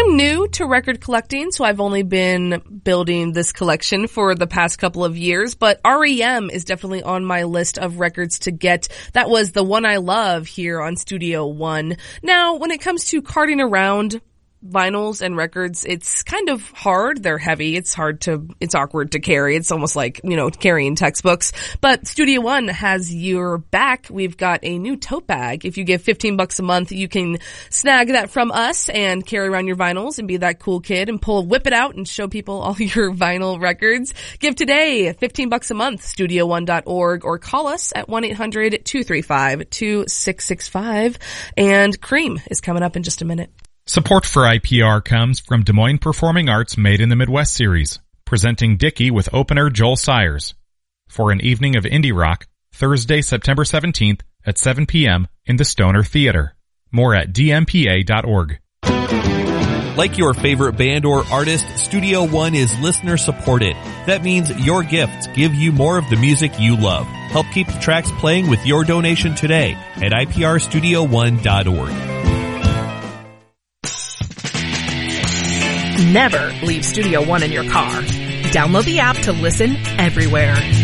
I'm new to record collecting, so I've only been building this collection for the past couple of years, but REM is definitely on my list of records to get. That was the one I love here on Studio One. Now, when it comes to carting around vinyls and records, it's kind of hard. They're heavy. It's awkward to carry. It's almost like, carrying textbooks. But Studio One has your back. We've got a new tote bag. If you give $15 a month, you can snag that from us and carry around your vinyls and be that cool kid and whip it out and show people all your vinyl records. Give today $15 a month, studio1.org, or call us at 1-800-235-2665. And Cream is coming up in just a minute. Support for IPR comes from Des Moines Performing Arts Made in the Midwest series, presenting Dickie with opener Joel Sayers for an evening of indie rock, Thursday, September 17th at 7 p.m. in the Stoner Theater. More at dmpa.org. Like your favorite band or artist, Studio One is listener supported. That means your gifts give you more of the music you love. Help keep the tracks playing with your donation today at iprstudio1.org. Never leave Studio One in your car. Download the app to listen everywhere.